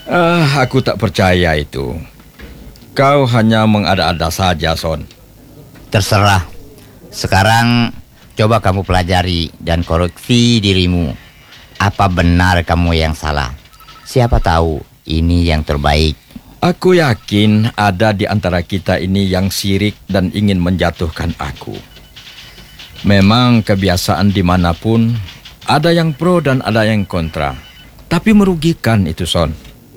Aku tak percaya itu. Kau hanya mengada-ada saja, Son. Terserah. Sekarang coba kamu pelajari dan koreksi dirimu. Apa benar kamu yang salah? Siapa tahu ini yang terbaik. Aku yakin ada di antara kita ini yang sirik dan ingin menjatuhkan aku. Memang kebiasaan dimanapun ada yang pro dan ada yang kontra. Tapi merugikan itu, Son.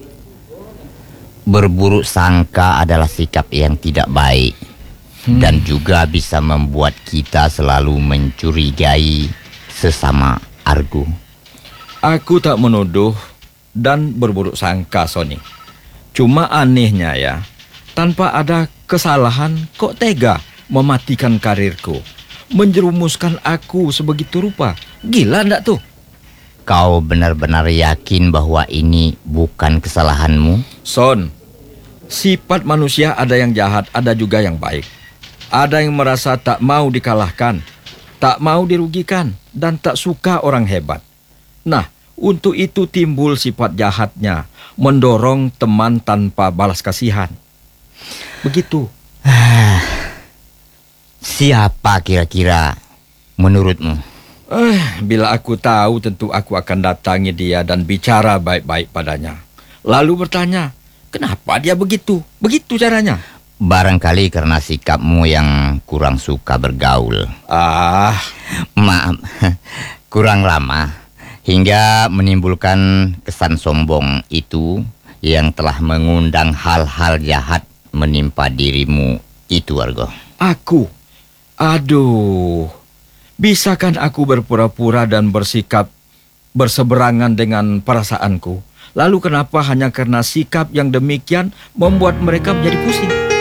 Berburuk sangka adalah sikap yang tidak baik dan juga bisa membuat kita selalu mencurigai sesama argu. Aku tak menuduh dan berburuk sangka, Sony. Cuma anehnya ya, tanpa ada kesalahan kok tega mematikan karirku, menjerumuskan aku sebegitu rupa. Gila ndak tuh? Kau benar-benar yakin bahwa ini bukan kesalahanmu? Son, sifat manusia ada yang jahat, ada juga yang baik. Ada yang merasa tak mau dikalahkan, tak mau dirugikan, dan tak suka orang hebat. Nah, untuk itu timbul sifat jahatnya, mendorong teman tanpa balas kasihan. Begitu. Siapa kira-kira menurutmu? Bila aku tahu tentu aku akan datangi dia dan bicara baik-baik padanya. Lalu bertanya, kenapa dia begitu? Begitu caranya. Barangkali karena sikapmu yang kurang suka bergaul. Maaf, kurang lama hingga menimbulkan kesan sombong itu yang telah mengundang hal-hal jahat menimpa dirimu itu, Argo. Aku? Aduh, bisakah aku berpura-pura dan bersikap berseberangan dengan perasaanku? Lalu kenapa hanya karena sikap yang demikian membuat mereka menjadi pusing?